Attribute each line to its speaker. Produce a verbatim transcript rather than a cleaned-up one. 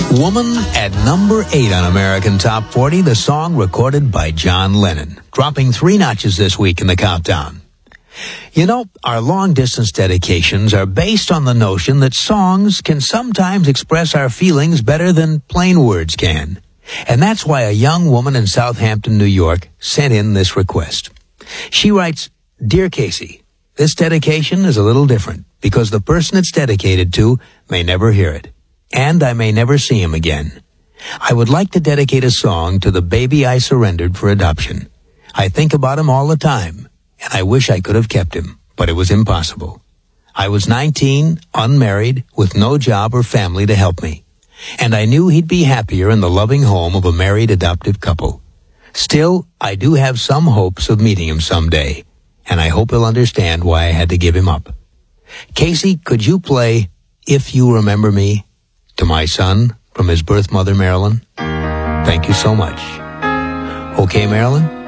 Speaker 1: Woman at number eight on American Top forty, the song recorded by John Lennon, dropping three notches this week in the countdown. You know, our long-distance dedications are based on the notion that songs can sometimes express our feelings better than plain words can. And that's why a young woman in Southampton, New York, sent in this request. She writes, "Dear Casey, this dedication is a little different because the person it's dedicated to may never hear it, and I may never see him again. I would like to dedicate a song to the baby I surrendered for adoption. I think about him all the time, and I wish I could have kept him, but it was impossible. I was nineteen, unmarried, with no job or family to help me, and I knew he'd be happier in the loving home of a married adoptive couple. Still, I do have some hopes of meeting him someday, and I hope he'll understand why I had to give him up. Casey, could you play If You Remember Me to my son from his birth mother, Marilyn? Thank you so much." Okay, Marilyn?